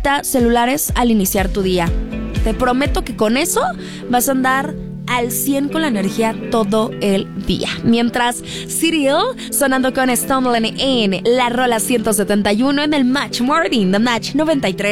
quita celulares al iniciar tu día. Te prometo que con eso vas a andar al 100 con la energía todo el día. Mientras Cyril sonando con Stumbling en la rola 171 en el Match Morning, The Match 93.